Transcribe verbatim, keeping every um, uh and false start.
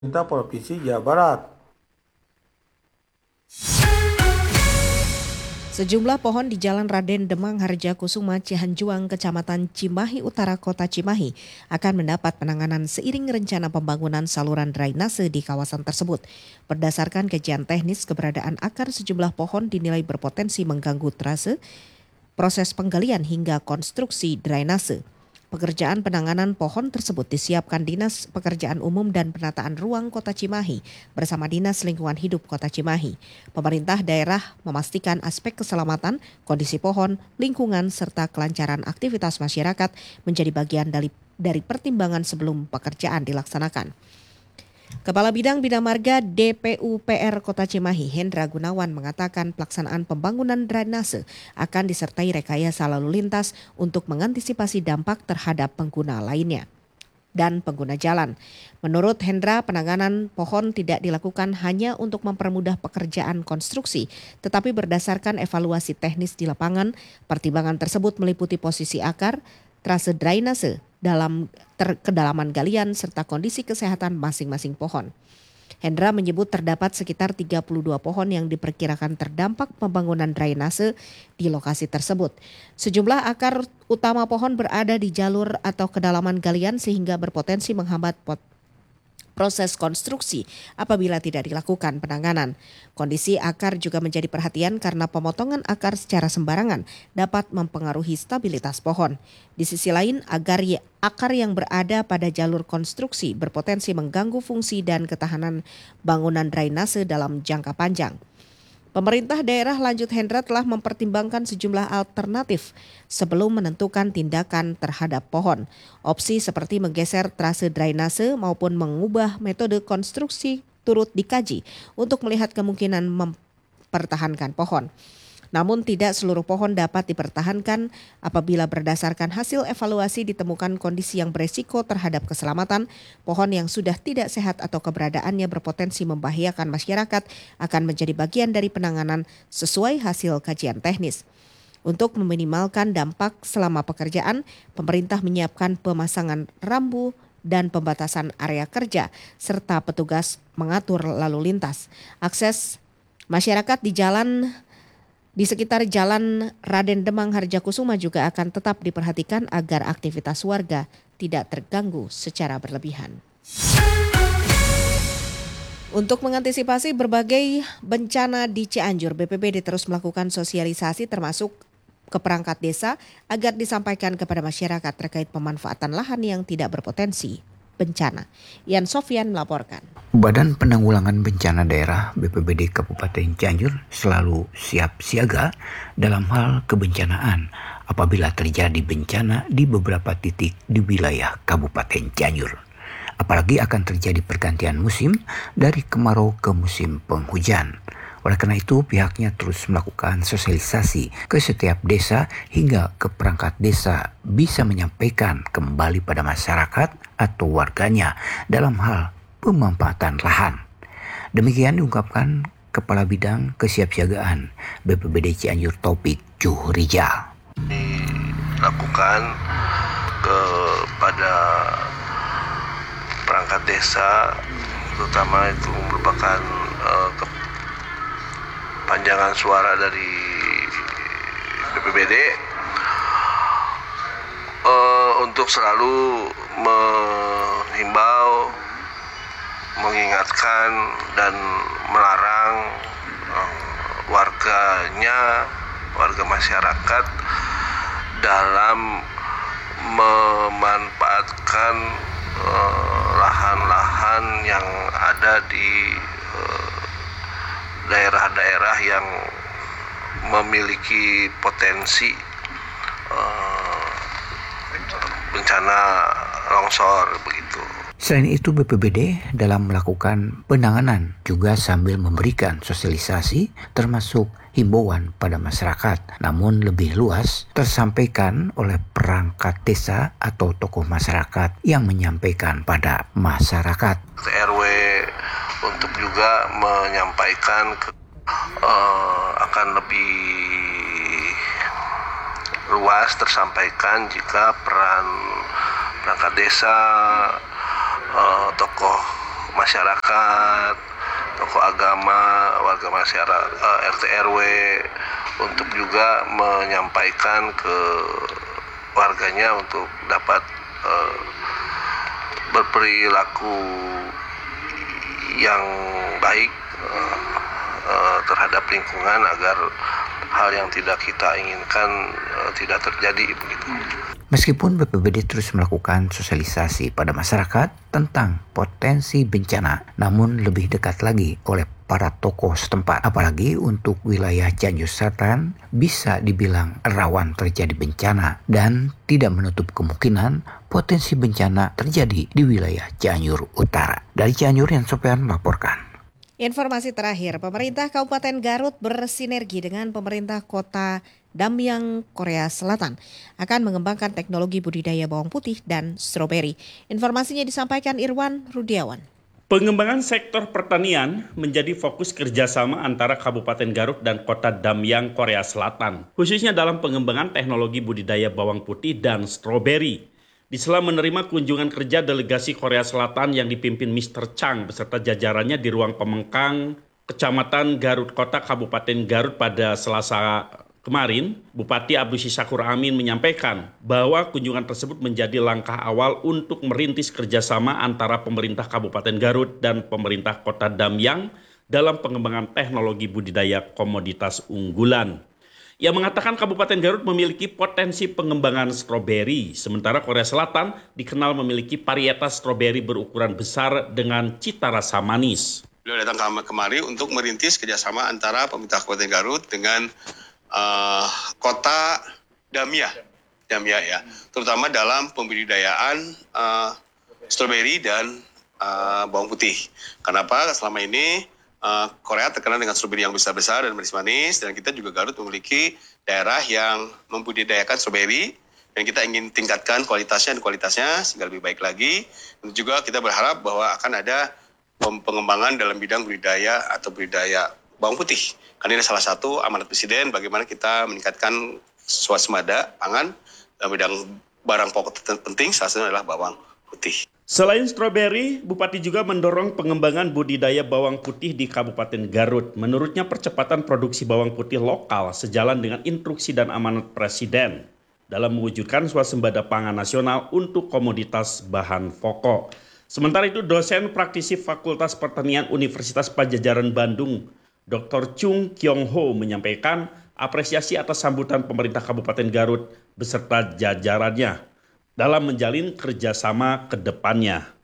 Pemerintah Provinsi Jawa Barat. Sejumlah pohon di Jalan Raden Demang Harjakusuma, Cihanjuang, Kecamatan Cimahi Utara, Kota Cimahi akan mendapat penanganan seiring rencana pembangunan saluran drainase di kawasan tersebut. Berdasarkan kajian teknis, keberadaan akar sejumlah pohon dinilai berpotensi mengganggu trase, proses penggalian hingga konstruksi drainase. Pekerjaan penanganan pohon tersebut disiapkan Dinas Pekerjaan Umum dan Penataan Ruang Kota Cimahi bersama Dinas Lingkungan Hidup Kota Cimahi. Pemerintah daerah memastikan aspek keselamatan, kondisi pohon, lingkungan, serta kelancaran aktivitas masyarakat menjadi bagian dari, dari pertimbangan sebelum pekerjaan dilaksanakan. Kepala Bidang Bina Marga D P U P R Kota Cimahi, Hendra Gunawan, mengatakan pelaksanaan pembangunan drainase akan disertai rekayasa lalu lintas untuk mengantisipasi dampak terhadap pengguna lainnya dan pengguna jalan. Menurut Hendra, penanganan pohon tidak dilakukan hanya untuk mempermudah pekerjaan konstruksi, tetapi berdasarkan evaluasi teknis di lapangan. Pertimbangan tersebut meliputi posisi akar, trase drainase, dalam ter- kedalaman galian, serta kondisi kesehatan masing-masing pohon. Hendra menyebut terdapat sekitar tiga puluh dua pohon yang diperkirakan terdampak pembangunan drainase di lokasi tersebut. Sejumlah akar utama pohon berada di jalur atau kedalaman galian sehingga berpotensi menghambat pot- proses konstruksi apabila tidak dilakukan penanganan. Kondisi akar juga menjadi perhatian karena pemotongan akar secara sembarangan dapat mempengaruhi stabilitas pohon. Di sisi lain, agar ya, akar yang berada pada jalur konstruksi berpotensi mengganggu fungsi dan ketahanan bangunan drainase dalam jangka panjang. Pemerintah daerah, lanjut Hendra, telah mempertimbangkan sejumlah alternatif sebelum menentukan tindakan terhadap pohon. Opsi seperti menggeser trase drainase maupun mengubah metode konstruksi turut dikaji untuk melihat kemungkinan mempertahankan pohon. Namun tidak seluruh pohon dapat dipertahankan apabila berdasarkan hasil evaluasi ditemukan kondisi yang beresiko terhadap keselamatan. Pohon yang sudah tidak sehat atau keberadaannya berpotensi membahayakan masyarakat akan menjadi bagian dari penanganan sesuai hasil kajian teknis. Untuk meminimalkan dampak selama pekerjaan, pemerintah menyiapkan pemasangan rambu dan pembatasan area kerja serta petugas mengatur lalu lintas. Akses masyarakat di jalan Di sekitar Jalan Raden Demang Harjakusuma juga akan tetap diperhatikan agar aktivitas warga tidak terganggu secara berlebihan. Untuk mengantisipasi berbagai bencana di Cianjur, B P B D terus melakukan sosialisasi termasuk ke perangkat desa agar disampaikan kepada masyarakat terkait pemanfaatan lahan yang tidak berpotensi bencana. Ian Sofyan melaporkan. Badan Penanggulangan Bencana Daerah B P B D Kabupaten Cianjur selalu siap siaga dalam hal kebencanaan apabila terjadi bencana di beberapa titik di wilayah Kabupaten Cianjur. Apalagi akan terjadi pergantian musim dari kemarau ke musim penghujan. Oleh karena itu, pihaknya terus melakukan sosialisasi ke setiap desa hingga ke perangkat desa bisa menyampaikan kembali pada masyarakat atau warganya dalam hal pemanfaatan lahan. Demikian diungkapkan Kepala Bidang Kesiapsiagaan B P B D Cianjur Taufik Juhrijal. Dilakukan kepada perangkat desa, terutama itu merupakan uh, panjangan suara dari B P B D uh, untuk selalu menghimbau, mengingatkan dan melarang uh, warganya, warga masyarakat dalam memanfaatkan uh, lahan-lahan yang ada di uh, daerah-daerah yang memiliki potensi uh, bencana longsor begitu. Selain itu, B P B D dalam melakukan penanganan juga sambil memberikan sosialisasi termasuk himbauan pada masyarakat, namun lebih luas tersampaikan oleh perangkat desa atau tokoh masyarakat yang menyampaikan pada masyarakat. R W untuk juga menyampaikan ke, uh, akan lebih luas tersampaikan jika peran perangkat desa, uh, tokoh masyarakat, tokoh agama, warga masyarakat, uh, R T R W, untuk juga menyampaikan ke warganya untuk dapat uh, berperilaku yang baik uh, uh, terhadap lingkungan agar hal yang tidak kita inginkan uh, tidak terjadi begitu. Meskipun B P B D terus melakukan sosialisasi pada masyarakat tentang potensi bencana, namun lebih dekat lagi oleh para tokoh setempat, apalagi untuk wilayah Cianjur Selatan bisa dibilang rawan terjadi bencana dan tidak menutup kemungkinan potensi bencana terjadi di wilayah Cianjur Utara. Dari Cianjur, Yan Sofian melaporkan. Informasi terakhir, pemerintah Kabupaten Garut bersinergi dengan pemerintah kota Damyang, Korea Selatan akan mengembangkan teknologi budidaya bawang putih dan stroberi. Informasinya disampaikan Irwan Rudiawan. Pengembangan sektor pertanian menjadi fokus kerjasama antara Kabupaten Garut dan Kota Damyang, Korea Selatan, khususnya dalam pengembangan teknologi budidaya bawang putih dan stroberi. Di sela menerima kunjungan kerja delegasi Korea Selatan yang dipimpin mister Chang beserta jajarannya di ruang Pemengkang, Kecamatan Garut Kota, Kabupaten Garut pada Selasa kemarin, Bupati Abdus Syakur Amin menyampaikan bahwa kunjungan tersebut menjadi langkah awal untuk merintis kerjasama antara pemerintah Kabupaten Garut dan pemerintah Kota Damyang dalam pengembangan teknologi budidaya komoditas unggulan. Ia mengatakan Kabupaten Garut memiliki potensi pengembangan stroberi, sementara Korea Selatan dikenal memiliki varietas stroberi berukuran besar dengan cita rasa manis. Beliau datang kemari untuk merintis kerjasama antara pemerintah Kabupaten Garut dengan uh, Kota Damyang, Damyang ya, terutama dalam pembudidayaan uh, stroberi dan uh, bawang putih. Kenapa? Selama ini Uh, Korea terkenal dengan stroberi yang besar-besar dan manis-manis, dan kita juga Garut memiliki daerah yang membudidayakan stroberi, dan kita ingin tingkatkan kualitasnya dan kualitasnya sehingga lebih baik lagi. Dan juga kita berharap bahwa akan ada pengembangan dalam bidang budidaya atau budidaya bawang putih. Karena ini salah satu amanat Presiden bagaimana kita meningkatkan swasembada pangan dalam bidang barang pokok penting, salah satunya adalah bawang putih. Selain stroberi, Bupati juga mendorong pengembangan budidaya bawang putih di Kabupaten Garut. Menurutnya percepatan produksi bawang putih lokal sejalan dengan instruksi dan amanat Presiden dalam mewujudkan swasembada pangan nasional untuk komoditas bahan pokok. Sementara itu, dosen praktisi Fakultas Pertanian Universitas Padjadjaran Bandung, Doktor Chung Kyung Ho menyampaikan apresiasi atas sambutan pemerintah Kabupaten Garut beserta jajarannya dalam menjalin kerjasama ke depannya.